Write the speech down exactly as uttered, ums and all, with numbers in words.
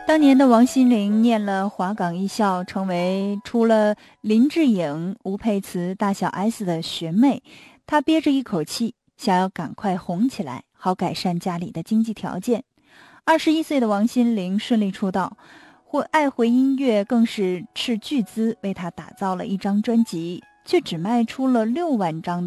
当年的王心凌念了华港艺校，成为除了林志颖、吴佩慈、大小 S 的学妹。她憋着一口气，想要赶快红起来，好改善家里的经济条件。二十一岁的王心凌顺利出道，或爱回音乐更是斥巨资为她打造了一张专辑，却只卖出了六万张的